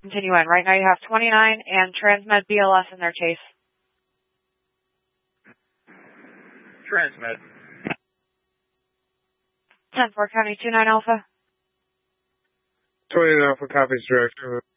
Continue in. Right now you have 29 and Transmed BLS in their chase. Transmed. 10-4 County 29 Alpha. 29 Alpha copies direct.